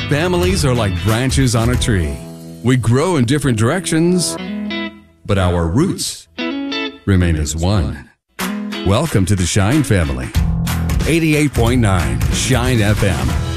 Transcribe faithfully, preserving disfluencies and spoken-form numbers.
Families are like branches on a tree. We grow in different directions, but our roots remain as one. Welcome to the Shine family. eighty-eight point nine Shine F M.